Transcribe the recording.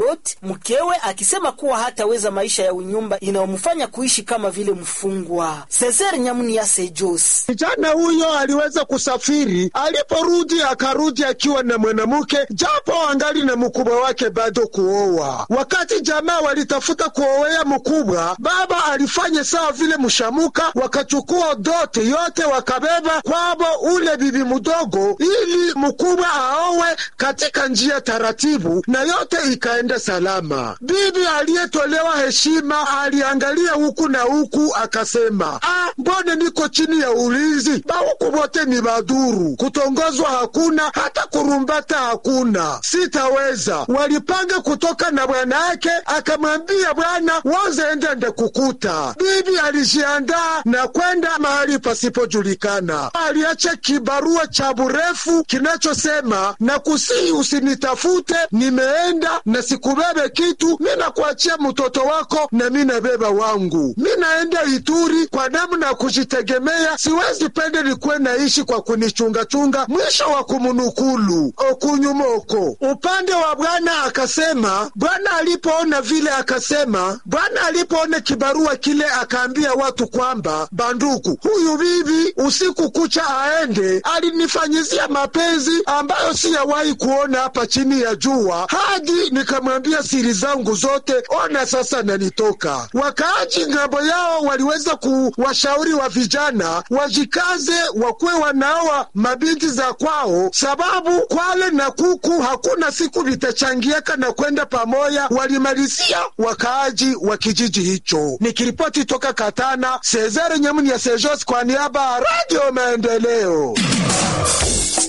yote, mkewe akisema kuwa hataweza maisha ya unyumba inayomfanya kuishi kama vile mfungwa. Cesar Nyamunia Sejos: kijana huyo aliweza kusafiri, aliporudi akarudi akiwa na mwanamke, japo angali na mkubwa wake bado kuoa. Wakati jamaa walitafuta kuoea mkubwa, baba alifanya sawa vile mshamuka, wakachukua dote yote wakabeba kwabo ule bibi mdogo ili mkubwa aowe katika njia taratibu, na yote ikaenda salama. Bibi aliyetolewa heshima aliangalia huku na huku akasema, mbone niko chini ya ulinzi, bahuku bote ni baduru, kutongozwa hakuna, hata kurumbata hakuna, sitaweza. Walipanga kutoka na bwana yake, akamwambia bwana waze ende kukuta. Bibi alijiandaa na kwenda mahali pasipojulikana. Aliacha kibarua cha burefu kinachosema, na kusihi usinitafute, nimeenda na sikubebe kitu, mina kuachia mtoto wako na mina beba wangu. Minaenda Ituri kwa namna kujitegemea, siwezi pende nikuwe naishi kwa kunichunga. Mwisho wa kumunukulu okunyumoko. Upande wa bwana akasema, bwana alipoona vile akasema, bwana alipoona kibarua kile akaambia watu kwamba, banduku, huyu bibi usiku kucha aende, alinifanyizia mapenzi ambayo siyawahi kuona hapa chini ya jua, hadi nikamwambia siri zangu zote, ona sasa nanitoka. Wakaaji ngambo yao waliweza kuwashauri wa vijana wajikaze, wakwe wanaoa mabinti za kwao, sababu kwale na kuku hakuna siku vitachangiaka na kwenda pamoja. Walimalizia wakaaji wa kijiji hicho. Nikiripoti toka Katana, Cesar Nyamunia Sejos kwa niaba Radio Maendeleo.